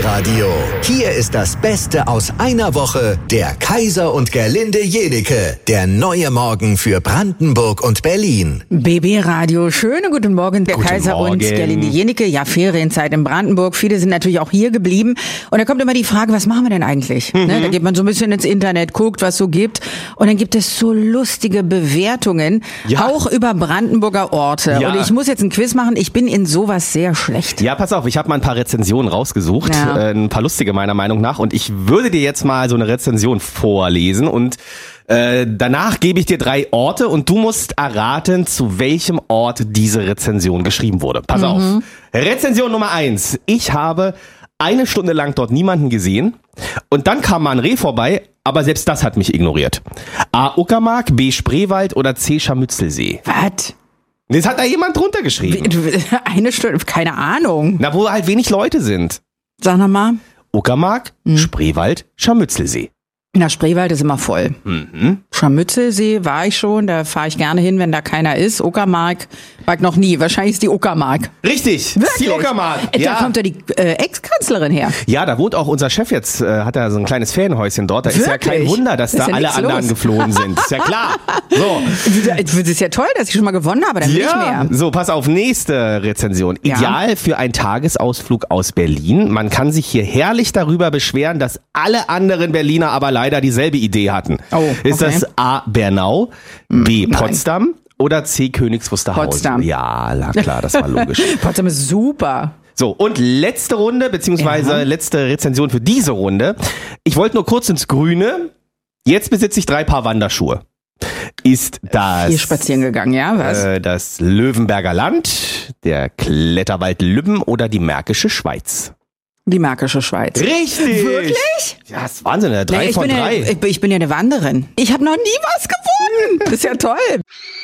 Radio. Hier ist das Beste aus einer Woche. Der Kaiser und Gerlinde Jenike. Der neue Morgen für Brandenburg und Berlin. BB Radio, schönen guten Morgen. Der Kaiser und Gerlinde Jenike. Ja, Ferienzeit in Brandenburg. Viele sind natürlich auch hier geblieben. Und da kommt immer die Frage, was machen wir denn eigentlich? Ne, da geht man so ein bisschen ins Internet, guckt, was so gibt. Und dann gibt es so lustige Bewertungen, auch über Brandenburger Orte. Ja. Und ich muss jetzt ein Quiz machen. Ich bin in sowas sehr schlecht. Ja, pass auf, ich habe mal ein paar Rezensionen rausgesucht. Ja. Ein paar lustige meiner Meinung nach. Und ich würde dir jetzt mal so eine Rezension vorlesen. Und danach gebe ich dir 3 Orte und du musst erraten, zu welchem Ort diese Rezension geschrieben wurde. Pass auf. Rezension Nummer 1. Ich habe 1 Stunde lang dort niemanden gesehen. Und dann kam mal ein Reh vorbei, aber selbst das hat mich ignoriert. A. Uckermark, B. Spreewald oder C. Scharmützelsee. Was? Das hat da jemand drunter geschrieben. 1 Stunde, keine Ahnung. Na, wo halt wenig Leute sind. Sag nochmal. Uckermark, Spreewald, Scharmützelsee. Na, Spreewald ist immer voll. Scharmützelsee war ich schon, da fahre ich gerne hin, wenn da keiner ist. Uckermark war ich noch nie. Wahrscheinlich ist die Uckermark. Richtig, wirklich? Die Uckermark. Da kommt ja die Ex-Kanzlerin her. Ja, da wohnt auch unser Chef jetzt, hat er so ein kleines Ferienhäuschen dort. Da wirklich? Ist ja kein Wunder, dass da alle anderen geflohen sind. Ist ja klar. So. Es ist ja toll, dass ich schon mal gewonnen habe, dann will ich mehr. So, pass auf, nächste Rezension. Ideal für einen Tagesausflug aus Berlin. Man kann sich hier herrlich darüber beschweren, dass alle anderen Berliner aber leider dieselbe Idee hatten. Oh, okay. Ist das A. Bernau, B. Potsdam oder C. Königs Wusterhausen? Potsdam. Ja, klar, das war logisch. Potsdam ist super. So, und letzte Runde, beziehungsweise letzte Rezension für diese Runde. Ich wollte nur kurz ins Grüne. Jetzt besitze ich 3 Paar Wanderschuhe. Ist das... Hier spazieren gegangen, ja, was? Das Löwenberger Land, der Kletterwald Lübben oder die Märkische Schweiz? Die Märkische Schweiz. Richtig! Wirklich? Ja, das ist Wahnsinn, 3 von 3. Ich bin ja eine Wanderin. Ich habe noch nie was gewonnen. Das ist ja toll.